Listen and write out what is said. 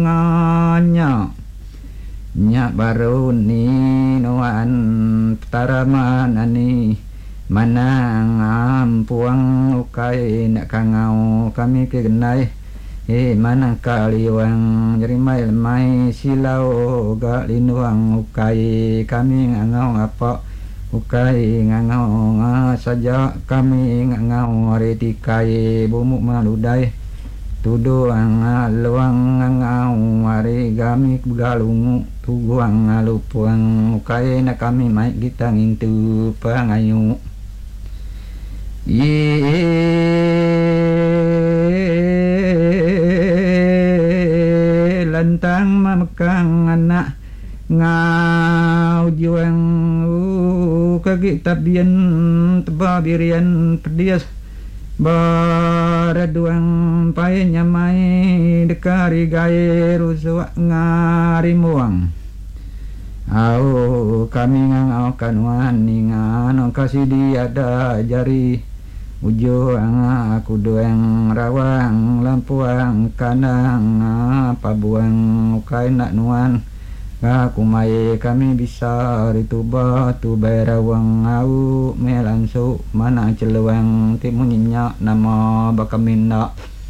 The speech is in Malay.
nganya nya baru ni nuan taramanani manang ampuang ukai nak kangau kami kenai manang kaliwang jerimai lemai silau ga linuang ukai kami ngangau apa ukai ngangau saja kami ngangau retikai bumuk maludai tuduang luang ngangau hari kami galungu tuguang lupuang ukai nak kami mai kita ngintu pangayu lantang mamekang anak ngau juang kaki tabian tebabirian pedias baraduang pai nyamai dekari gae rusuak ngarimuang au kami ngangau kanuan ningan kasih dia ada jari ujung aku doang rawang lampuang kanang apa buang ukai nak nuan aku mai kami bisa rituba tu bayrawang au melansu mana celuang timu nyinya nama bakaminda